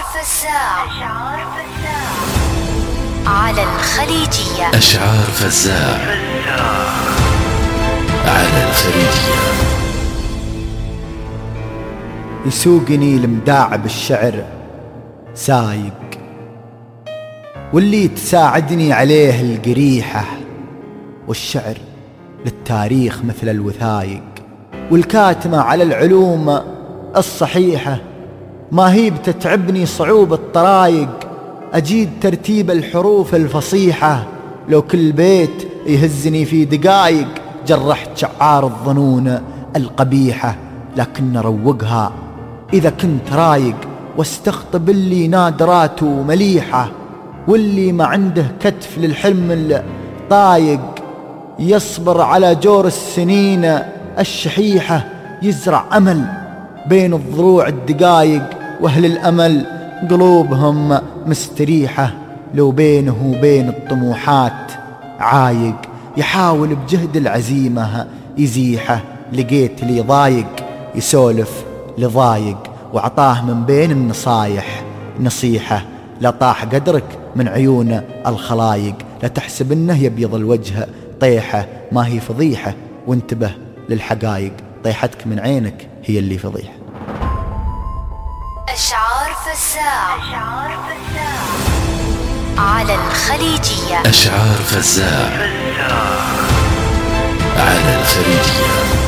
فزاع على الخليجية. أشعار فزاع على الخليجية. يسوقني المداع بالشعر سايق، واللي تساعدني عليه القريحة، والشعر للتاريخ مثل الوثايق، والكاتمة على العلوم الصحيحة. ما هي بتتعبني صعوبة الطرايق، أجيد ترتيب الحروف الفصيحة. لو كل بيت يهزني في دقايق، جرحت شعار الظنون القبيحة. لكن روقها إذا كنت رايق، واستقطب اللي نادراته مليحة، واللي ما عنده كتف للحلم الطايق، يصبر على جور السنين الشحيحة. يزرع أمل بين الضلوع الدقايق، وأهل الأمل قلوبهم مستريحة. لو بينه وبين الطموحات عايق، يحاول بجهد العزيمة يزيحه. لقيت لي ضايق يسولف لضايق، وعطاه من بين النصايح نصيحة. لا طاح قدرك من عيون الخلايق، لا تحسب انه يبيض الوجه طيحة. ما هي فضيحة وانتبه للحقايق، طيحتك من عينك هي اللي فضيحة. أشعار فزاع على الخليجية. أشعار فزاع على الخليجية.